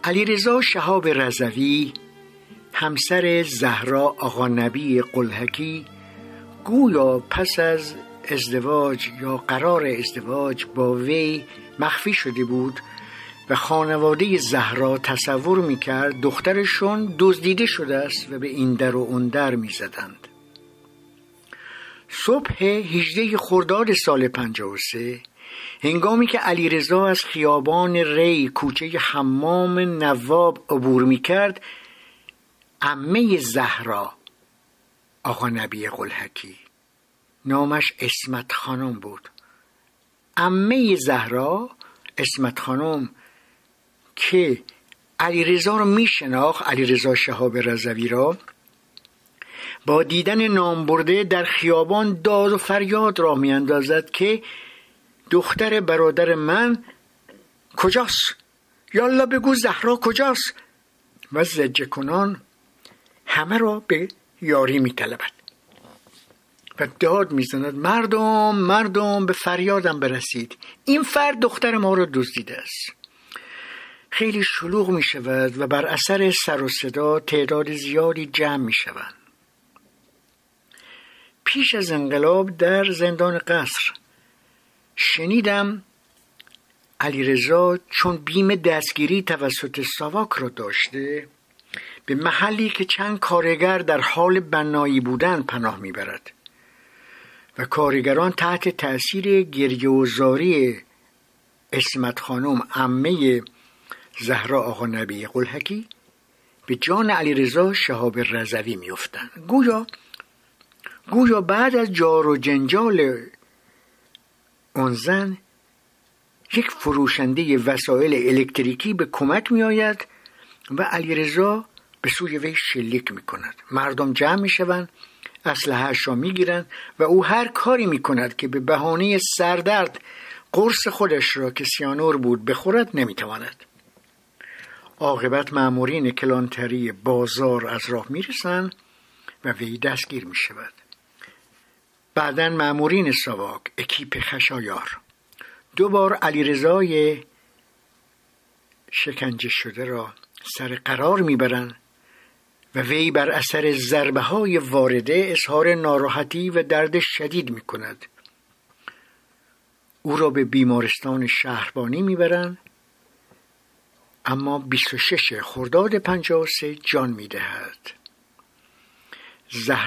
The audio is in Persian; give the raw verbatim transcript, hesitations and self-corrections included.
علیرضا شهاب رضوی همسر زهرا آقا نبی قلهکی گویا پس از ازدواج یا قرار ازدواج با وی مخفی شده بود و خانواده زهرا تصور میکرد دخترشون دزدیده شده است و به این در و اون در میزدند. صبح هجدهم خرداد سال پنجاه و سه هنگامی که علیرضا از خیابان ری کوچه حمام نواب عبور میکرد، عمه زهرا آقا نبی قلهکی، نامش اسمت خانم بود، عمه زهرا اسمت خانم که علیرضا رو میشناخت، علیرضا شهاب رضوی را، با دیدن نام برده در خیابان داد و فریاد را میاندازد که دختر برادر من کجاست؟ یالا بگو زهرا کجاست؟ و زجه کنان همه را به یاری میطلبد و داد میزند مردم مردم به فریادم برسید، این فرد دختر ما را دزدیده است. خیلی شلوغ می شود و بر اثر سر و صدا تعداد زیادی جمع می شوند. پیش از انقلاب در زندان قصر شنیدم علیرضا چون بیم دستگیری توسط ساواک را داشته به محلی که چند کارگر در حال بنایی بودن پناه می برد و کارگران تحت تأثیر گریه و زاری اسمت خانم عمه زهرا آقا نبی قلهکی به جان علیرضا شهاب رضوی می افتند. گویا گویا بعد از جار و جنجال اون زن یک فروشنده وسایل الکتریکی به کمک می آید و علیرضا به سوی وی شلیک می کند. مردم جمع می شوند، اسلحه‌اش را می گیرند و او هر کاری می کند که به بهانه سردرد قرص خودش را که سیانور بود بخورد نمی تواند. عاقبت مامورین کلانتری بازار از راه می رسند و وی دستگیر می شود. بعداً مامورین ساواک اکیپ خشایار دو بار علیرضای شکنجه شده را سر قرار می برند و وی بر اثر ضربه های وارده اظهار ناراحتی و درد شدید می کند. او را به بیمارستان شهربانی می برند اما بیست و ششم خرداد پنجاه و سه جان می دهد.